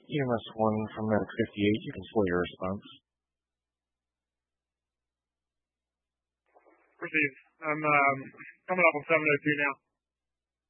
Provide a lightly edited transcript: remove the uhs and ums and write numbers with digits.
EMS 1 from Medic 58. You can slow your response. Received. I'm coming up on 702 now.